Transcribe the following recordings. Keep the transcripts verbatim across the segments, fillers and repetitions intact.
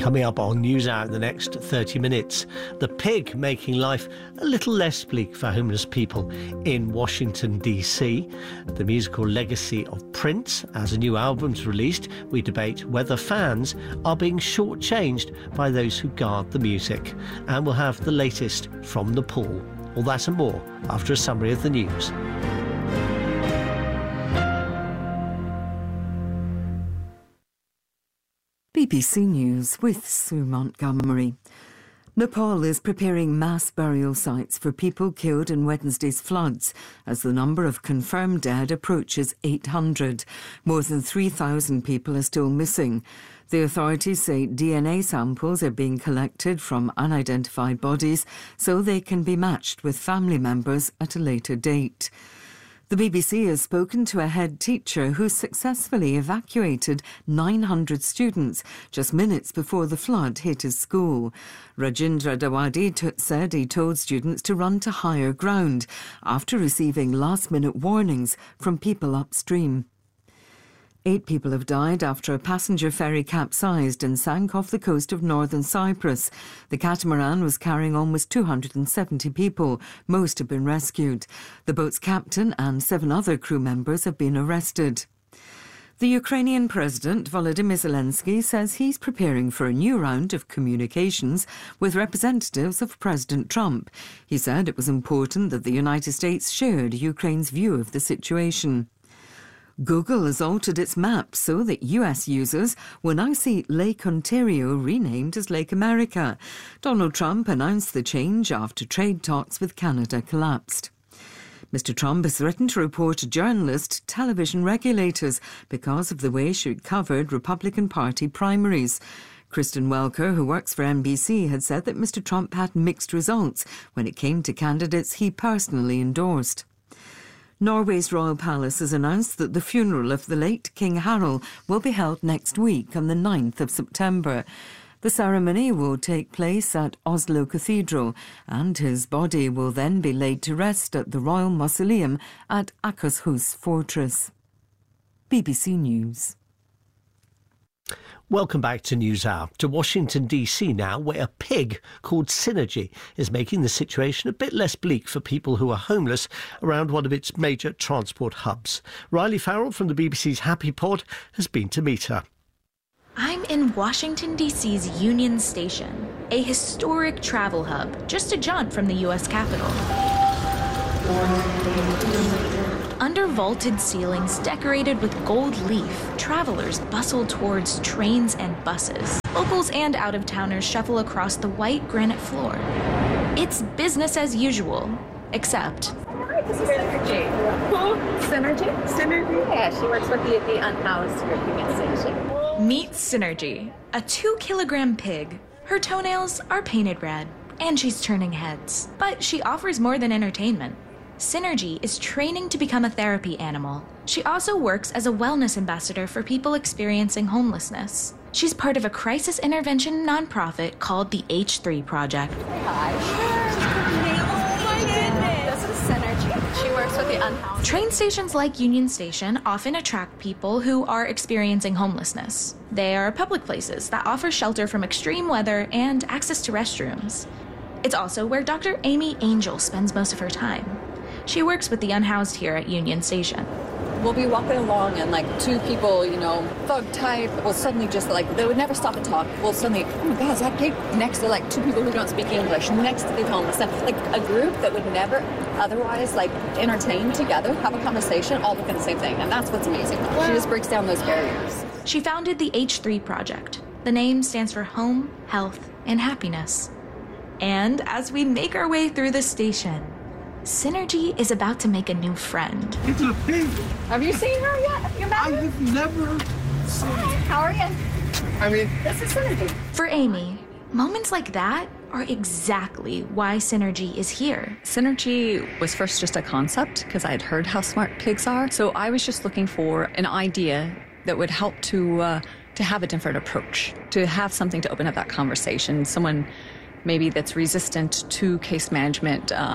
Coming up on News Hour in the next thirty minutes, the pig making life a little less bleak for homeless people in Washington, D C, the musical legacy of Prince as a new album's released. We debate whether fans are being shortchanged by those who guard the music. And we'll have the latest from Nepal. All that and more after a summary of the news. B B C News with Sue Montgomery. Nepal is preparing mass burial sites for people killed in Wednesday's floods as the number of confirmed dead approaches eight hundred. More than three thousand people are still missing. The authorities say D N A samples are being collected from unidentified bodies so they can be matched with family members at a later date. The B B C has spoken to a head teacher who successfully evacuated nine hundred students just minutes before the flood hit his school. Rajendra Dawadi t- said he told students to run to higher ground after receiving last-minute warnings from people upstream. Eight people have died after a passenger ferry capsized and sank off the coast of northern Cyprus. The catamaran was carrying almost two hundred seventy people. Most have been rescued. The boat's captain and seven other crew members have been arrested. The Ukrainian President Volodymyr Zelensky says he's preparing for a new round of communications with representatives of President Trump. He said it was important that the United States shared Ukraine's view of the situation. Google has altered its map so that U S users will now see Lake Ontario renamed as Lake America. Donald Trump announced the change after trade talks with Canada collapsed. Mister Trump has threatened to report a journalist television regulators because of the way she covered Republican Party primaries. Kristen Welker, who works for N B C, had said that Mister Trump had mixed results when it came to candidates he personally endorsed. Norway's royal palace has announced that the funeral of the late King Harald will be held next week on the ninth of September. The ceremony will take place at Oslo Cathedral and his body will then be laid to rest at the Royal Mausoleum at Akershus Fortress. B B C News. Welcome back to NewsHour. To Washington, D C now, where a pig called Synergy is making the situation a bit less bleak for people who are homeless around one of its major transport hubs. Riley Farrell from the B B C's Happy Pod has been to meet her. I'm in Washington, D C's Union Station, a historic travel hub just a jaunt from the U S Capitol. Under vaulted ceilings decorated with gold leaf, travelers bustle towards trains and buses. Locals and out-of-towners shuffle across the white granite floor. It's business as usual, except... Hi, this is Synergy. Who? Synergy? Synergy? Yeah, she works with the, the unhoused here at Union Station. Meet Synergy, a two-kilogram pig. Her toenails are painted red, and she's turning heads. But she offers more than entertainment. Synergy is training to become a therapy animal. She also works as a wellness ambassador for people experiencing homelessness. She's part of a crisis intervention nonprofit called the H three Project. Hi. Oh my goodness. This is Synergy. She works with the unhoused. Train stations like Union Station often attract people who are experiencing homelessness. They are public places that offer shelter from extreme weather and access to restrooms. It's also where Doctor Amy Angel spends most of her time. She works with the unhoused here at Union Station. We'll be walking along and like two people, you know, thug type, will suddenly just like, they would never stop and talk. We'll suddenly, oh my God, is that pig next to like two people who don't speak English, next to the homeless. Like a group that would never otherwise like entertain together, have a conversation, all look at the same thing. And that's what's amazing. Wow. She just breaks down those barriers. She founded the H three Project. The name stands for Home, Health, and Happiness. And as we make our way through the station, Synergy is about to make a new friend. It's a pig. Have you seen her yet? Have you met her? I have never seen her. How are you? I mean, this is Synergy. For Amy, moments like that are exactly why Synergy is here. Synergy was first just a concept because I had heard how smart pigs are. So I was just looking for an idea that would help to uh, to have a different approach, to have something to open up that conversation. Someone maybe that's resistant to case management, um,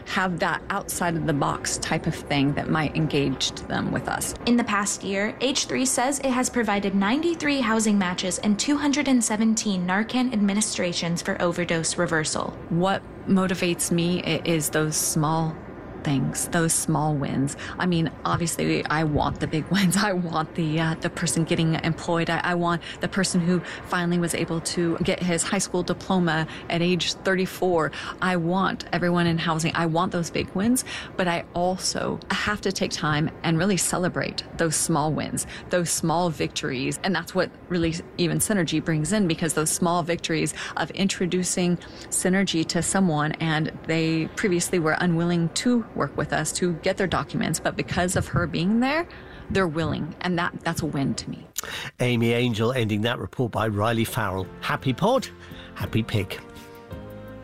have that outside of the box type of thing that might engage them with us. In the past year, H three says it has provided ninety-three housing matches and two hundred seventeen Narcan administrations for overdose reversal. What motivates me is those small things, those small wins. I mean, obviously, I want the big wins. I want the uh, the person getting employed. I, I want the person who finally was able to get his high school diploma at age thirty-four. I want everyone in housing. I want those big wins, but I also have to take time and really celebrate those small wins, those small victories. And that's what really even Synergy brings in, because those small victories of introducing Synergy to someone and they previously were unwilling to work with us to get their documents, but because of her being there, they're willing, and that that's a win to me. Amy Angel ending that report by Riley Farrell. Happy pod, happy pig.